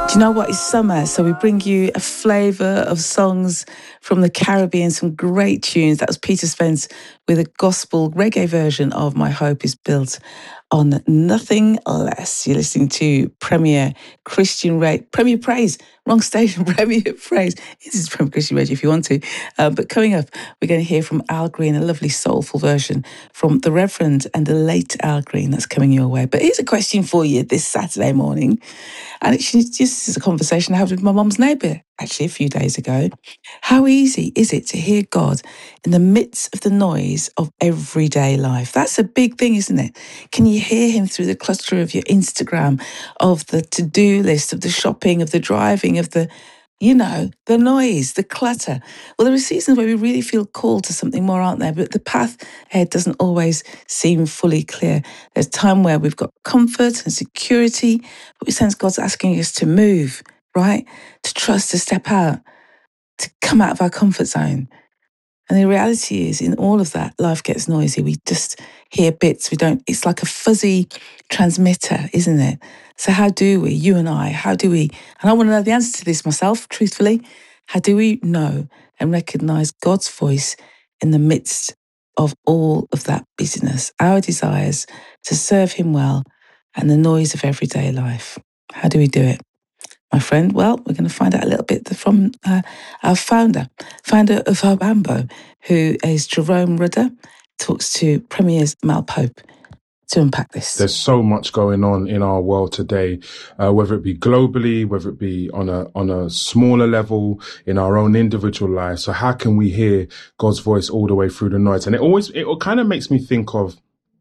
Do you know what? It's summer, so we bring you a flavour of songs from the Caribbean, some great tunes. That was Peter Spence with a gospel reggae version of My Hope is Built on Nothing Less. You're listening to Premier Premier Praise. Wrong station, Premier Praise. This is Premier Christian Radio if you want to. But coming up, we're going to hear from Al Green, a lovely soulful version from the Reverend and the late Al Green. That's coming your way. But here's a question for you this Saturday morning. And it's just a conversation I had with my mum's neighbour, actually, a few days ago. How easy is it to hear God in the midst of the noise of everyday life? That's a big thing, isn't it? Can you hear him through the clutter of your Instagram, of the to-do list, of the shopping, of the driving, of the, the noise, the clutter? Well, there are seasons where we really feel called to something more, aren't there? But the path ahead doesn't always seem fully clear. There's time where we've got comfort and security, but we sense God's asking us to move, right? To trust, to step out, to come out of our comfort zone. And the reality is, in all of that, life gets noisy. We just hear bits. It's like a fuzzy transmitter, isn't it? So how do we, you and I, and I want to know the answer to this myself, truthfully, how do we know and recognise God's voice in the midst of all of that busyness, our desires to serve him well and the noise of everyday life? How do we do it? My friend, well, we're going to find out a little bit from our founder of Hobambo, who is Jerome Rudder, talks to Premier's Mal Pope to unpack this. There's so much going on in our world today, whether it be globally, whether it be on a smaller level in our own individual lives. So how can we hear God's voice all the way through the noise? And it kind of makes me think of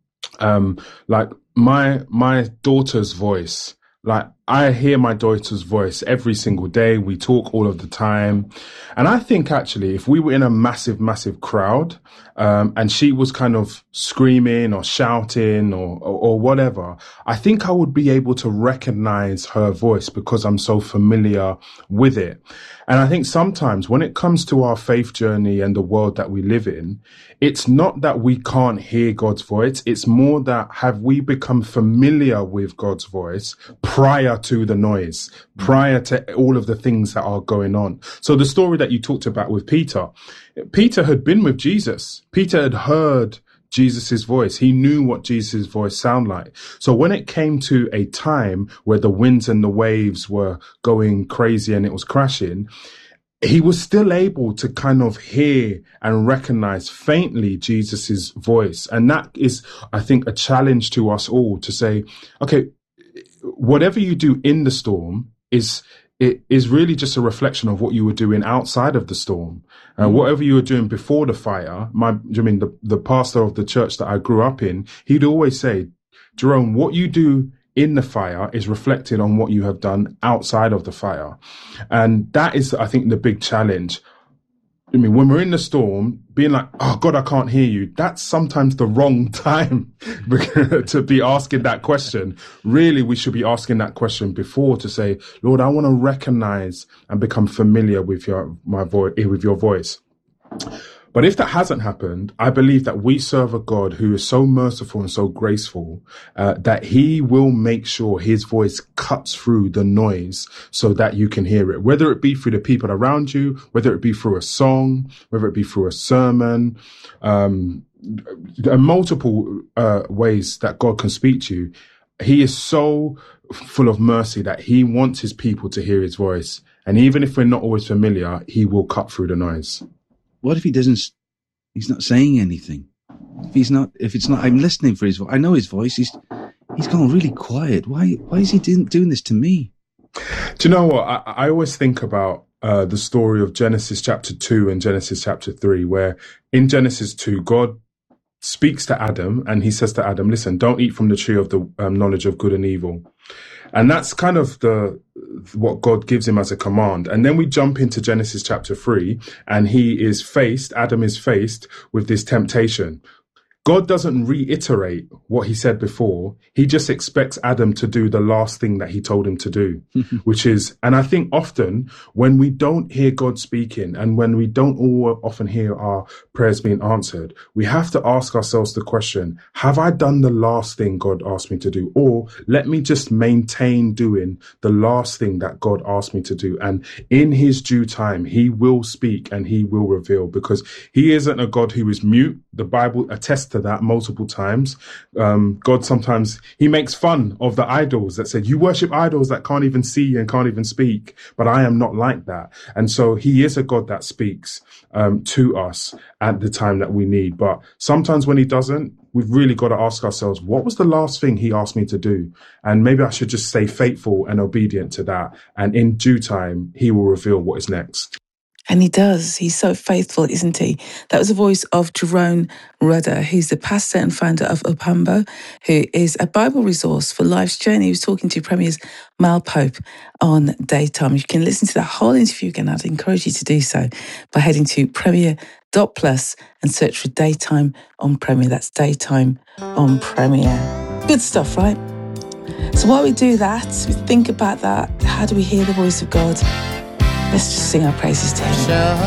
like my daughter's voice. Like, I hear my daughter's voice every single day. We talk all of the time. And I think actually, if we were in a massive, massive crowd, and she was kind of screaming or shouting or whatever, I think I would be able to recognize her voice because I'm so familiar with it. And I think sometimes when it comes to our faith journey and the world that we live in, it's not that we can't hear God's voice. It's more that have we become familiar with God's voice prior to the noise, prior to all of the things that are going on. So the story that you talked about with Peter had been with Jesus. Peter had heard Jesus' voice. He knew what Jesus' voice sounded like. So when it came to a time where the winds and the waves were going crazy and it was crashing, he was still able to kind of hear and recognize faintly Jesus' voice. And that is, I think, a challenge to us all to say, okay, whatever you do in the storm is really just a reflection of what you were doing outside of the storm. Whatever you were doing before the fire, the pastor of the church that I grew up in, he'd always say, Jerome, what you do in the fire is reflected on what you have done outside of the fire. And that is, I think, the big challenge. When we're in the storm, being like, oh God, I can't hear you, that's sometimes the wrong time to be asking that question. Really, we should be asking that question before to say, Lord, I want to recognize and become familiar with your voice. But if that hasn't happened, I believe that we serve a God who is so merciful and so graceful that he will make sure his voice cuts through the noise so that you can hear it, whether it be through the people around you, whether it be through a song, whether it be through a sermon, multiple ways that God can speak to you. He is so full of mercy that he wants his people to hear his voice. And even if we're not always familiar, he will cut through the noise. What if he's not saying anything? If it's not, I'm listening for his voice. I know his voice. He's gone really quiet. Why is he doing this to me? Do you know what? I always think about the story of Genesis chapter 2 and Genesis chapter 3, where in Genesis 2, God speaks to Adam and he says to Adam, listen, don't eat from the tree of the knowledge of good and evil. And that's kind of what God gives him as a command. And then we jump into Genesis chapter 3 and Adam is faced with this temptation. God doesn't reiterate what he said before. He just expects Adam to do the last thing that he told him to do, which is, and I think often when we don't hear God speaking and when we don't often hear our prayers being answered, we have to ask ourselves the question, have I done the last thing God asked me to do? Or let me just maintain doing the last thing that God asked me to do. And in his due time, he will speak and he will reveal, because he isn't a God who is mute. The Bible attests to that multiple times. God sometimes, he makes fun of the idols that said, you worship idols that can't even see and can't even speak, but I am not like that. And so he is a God that speaks to us at the time that we need. But sometimes when he doesn't, we've really got to ask ourselves, what was the last thing he asked me to do? And maybe I should just stay faithful and obedient to that. And in due time, he will reveal what is next. And he does. He's so faithful, isn't he? That was the voice of Jerome Rudder, who's the pastor and founder of Upambo, who is a Bible resource for life's journey. He was talking to Premier's Mal Pope on Daytime. You can listen to that whole interview again. I'd encourage you to do so by heading to premier.plus and search for Daytime on Premier. That's Daytime on Premier. Good stuff, right? So while we do that, we think about that. How do we hear the voice of God? Let's just sing our praises to him.